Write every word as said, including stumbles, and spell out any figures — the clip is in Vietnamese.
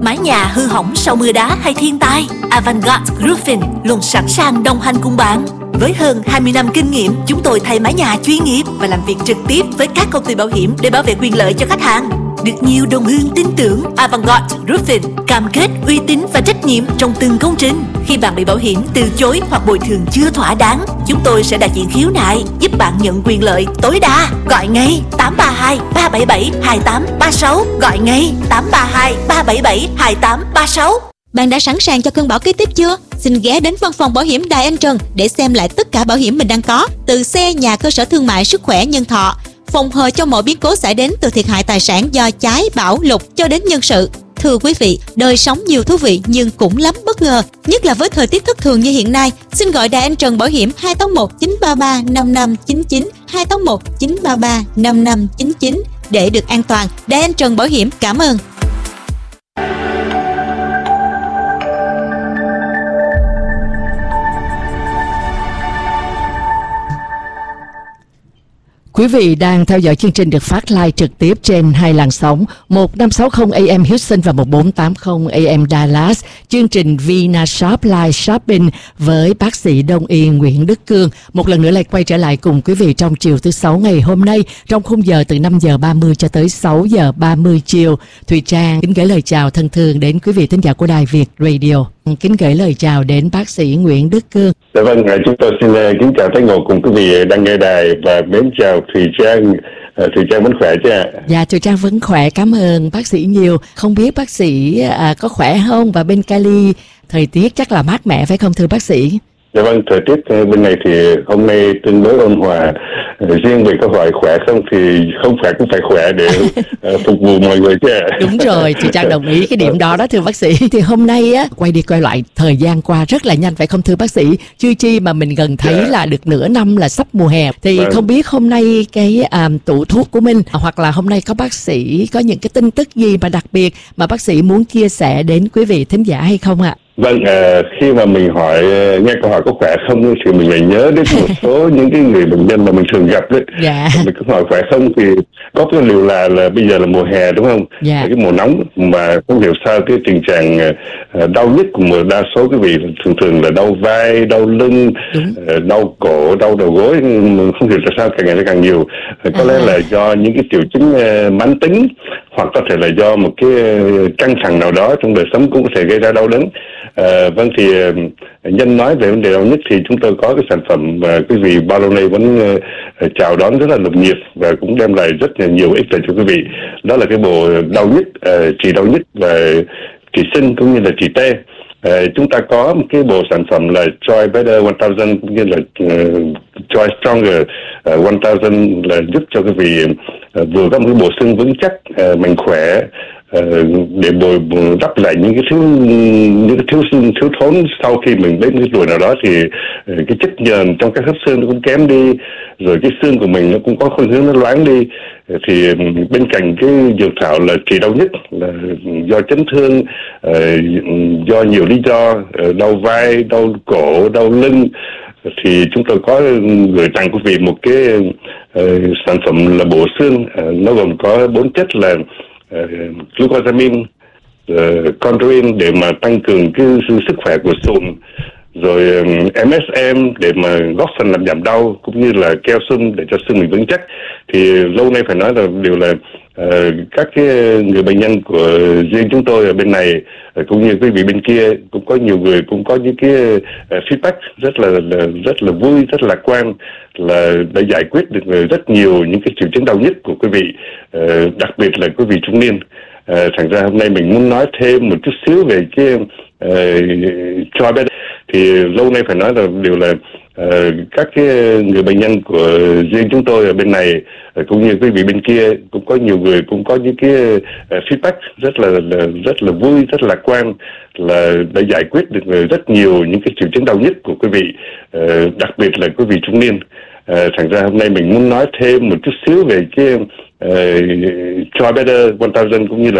Mái nhà hư hỏng sau mưa đá hay thiên tai, Avantgarde Roofing luôn sẵn sàng đồng hành cùng bạn. Với hơn hai mươi năm kinh nghiệm, chúng tôi thay mái nhà chuyên nghiệp và làm việc trực tiếp với các công ty bảo hiểm để bảo vệ quyền lợi cho khách hàng. Được nhiều đồng hương tin tưởng, Avantgarde Roofing cam kết uy tín và trách nhiệm trong từng công trình. Khi bạn bị bảo hiểm từ chối hoặc bồi thường chưa thỏa đáng, chúng tôi sẽ đại diện khiếu nại, giúp bạn nhận quyền lợi tối đa. Gọi ngay tám ba hai ba bảy bảy hai tám ba sáu, gọi ngay tám ba hai ba bảy bảy hai tám ba sáu. Bạn đã sẵn sàng cho cơn bão kế tiếp chưa? Xin ghé đến văn phòng bảo hiểm Đài Anh Trần để xem lại tất cả bảo hiểm mình đang có, từ xe, nhà, cơ sở thương mại, sức khỏe, nhân thọ, phòng hờ cho mọi biến cố xảy đến từ thiệt hại tài sản do cháy, bão, lụt cho đến nhân sự. Thưa quý vị, đời sống nhiều thú vị nhưng cũng lắm bất ngờ, nhất là với thời tiết thất thường như hiện nay. Xin gọi Đài Anh Trần Bảo hiểm hai tám một chín ba ba năm năm chín chín, hai tám một chín ba ba năm năm chín chín để được an toàn. Đài Anh Trần Bảo hiểm cảm ơn. Quý vị đang theo dõi chương trình được phát live trực tiếp trên hai làn sóng một năm sáu không A M Houston và một bốn tám không A M Dallas. Chương trình Vina Shop Live Shopping với bác sĩ Đông y Nguyễn Đức Cương một lần nữa lại quay trở lại cùng quý vị trong chiều thứ sáu ngày hôm nay trong khung giờ từ năm giờ ba mươi cho tới sáu giờ ba mươi chiều. Thùy Trang kính gửi lời chào thân thương đến quý vị thính giả của Đài Việt Radio. Kính gửi lời chào đến bác sĩ Nguyễn Đức Cương. Dạ vâng, chúng tôi xin kính chào Thái Ngộ cùng quý vị đang nghe đài và mến chào Thùy Trang. Thùy Trang vẫn khỏe chứ ạ? Dạ, Thùy Trang vẫn khỏe, cảm ơn bác sĩ nhiều. Không biết bác sĩ à, có khỏe không? Và bên Cali thời tiết chắc là mát mẻ phải không thưa bác sĩ? Dạ vâng, thời tiết bên này thì hôm nay tương đối ôn hòa. Riêng về câu hỏi khỏe không thì không phải cũng phải khỏe để uh, phục vụ mọi người chứ. Đúng rồi, chị Trang đồng ý cái điểm đó đó thưa bác sĩ. Thì hôm nay á, quay đi quay lại thời gian qua rất là nhanh phải không thưa bác sĩ? Chưa chi mà mình gần thấy yeah. là được nửa năm là sắp mùa hè. Thì vâng. không biết hôm nay cái um, tủ thuốc của mình hoặc là hôm nay có bác sĩ có những cái tin tức gì mà đặc biệt mà bác sĩ muốn chia sẻ đến quý vị thính giả hay không ạ? Vâng, à, khi mà mình hỏi nghe câu hỏi có khỏe không thì mình lại nhớ đến một số những cái người bệnh nhân mà mình thường gặp đấy. Dạ. Mình cứ hỏi khỏe không thì có cái điều là là bây giờ là mùa hè đúng không? Dạ. Cái mùa nóng mà không hiểu sao cái tình trạng uh, đau nhức của một đa số quý vị thường thường là đau vai, đau lưng, uh, đau cổ, đau đầu gối, không hiểu tại sao càng ngày nó càng nhiều. Uh, có à. lẽ là do những cái triệu chứng uh, mãn tính hoặc có thể là do một cái căng thẳng nào đó trong đời sống cũng có thể gây ra đau đớn. À, vâng thì nhân nói về vấn đề đau nhức thì chúng tôi có cái sản phẩm mà quý vị bao lâu nay vẫn uh, chào đón rất là nồng nhiệt và cũng đem lại rất là nhiều ích lợi cho quý vị. Đó là cái bộ đau nhức, uh, trị đau nhức và trị sưng cũng như là trị tê. Uh, chúng ta có một cái bộ sản phẩm là Joy Better một nghìn cũng như là uh, Joy Stronger uh, một nghìn là giúp cho quý vị uh, vừa có một cái bộ xương vững chắc, uh, mạnh khỏe, Uh, để bồi đắp lại những cái thiếu những cái thiếu xương thiếu thốn sau khi mình đến cái tuổi nào đó thì uh, cái chất nhờn trong các khớp xương nó cũng kém đi, rồi cái xương của mình nó cũng có khuynh hướng nó loáng đi. Uh, thì um, bên cạnh cái dược thảo là trị đau nhức là do chấn thương, uh, do nhiều lý do, uh, đau vai, đau cổ, đau lưng, thì chúng tôi có gửi tặng quý vị một cái uh, sản phẩm là bổ xương. Uh, nó gồm có bốn chất là Uh, glucosamine, uh, chondroin để mà tăng cường cái sức khỏe của sụn, rồi um, M S M để mà góp phần làm giảm đau, cũng như là calcium để cho xương mình vững chắc. Thì lâu nay phải nói là đều là uh, các cái người bệnh nhân của riêng chúng tôi ở bên này uh, cũng như quý vị bên kia cũng có nhiều người cũng có những cái uh, feedback rất là, là rất là vui, rất lạc quan, là đã giải quyết được rất nhiều những cái triệu chứng đau nhức của quý vị, uh, đặc biệt là quý vị trung niên. Uh, thành ra hôm nay mình muốn nói thêm một chút xíu về cái uh, cho bé. Thì lâu nay phải nói là đều là uh, các cái người bệnh nhân của riêng chúng tôi ở bên này uh, cũng như quý vị bên kia cũng có nhiều người cũng có những cái uh, feedback rất là, là rất là vui, rất lạc quan, là đã giải quyết được rất nhiều những cái triệu chứng đau nhức của quý vị, uh, đặc biệt là quý vị trung niên. Uh, thành ra hôm nay mình muốn nói thêm một chút xíu về cái uh, Joy Better một nghìn cũng như là